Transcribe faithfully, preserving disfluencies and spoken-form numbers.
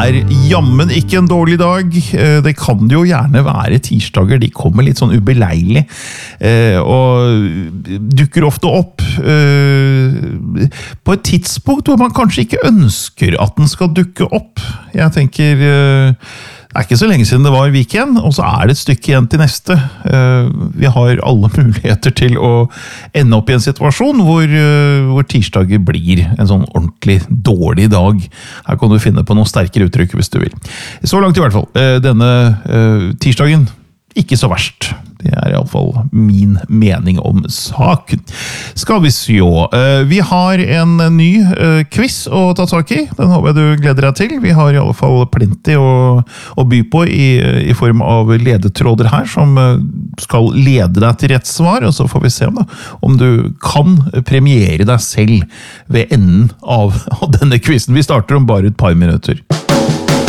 er jammen ikke en dårlig dag. Det kan jo gjerne være tirsdager, de kommer litt sånn ubeleilig, og dukker ofte opp på et tidspunkt hvor man kanskje ikke ønsker at den skal dukke opp. Jeg tenker, det er ikke så lenge siden det var weekend, og så er det et stykke igjen til neste. Vi har alle muligheter til å ende opp i en situasjon hvor, hvor tirsdager blir en sånn ordentlig dårlig dag. Her kan du finne på noen sterkere uttrykk hvis du vil. Så langt i hvert fall. Denne tirsdagen, ikke så verst. Det er i alle fall min mening om saken. Skal vi se. Vi har en ny quiz å ta tak i. Den håper jeg du gleder deg til. Vi har i alle fall plenty å, å by på i, i form av ledetråder her, som skal lede deg til rett svar, og så får vi se da, om du kan premiere deg selv ved enden av, av denne quizen. Vi starter om bare et par minutter.